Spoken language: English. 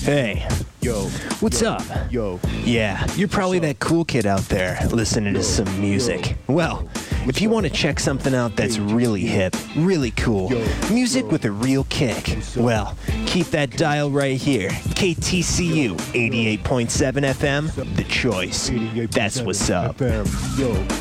Hey, Yo, what's up? yo. Yeah, you're probably that cool kid out there listening to some music. Well, if you want to check something out that's really hip, really cool, music with a real kick, well, keep that dial right here. KTCU 88.7 FM, The Choice. That's what's up. FM, yo.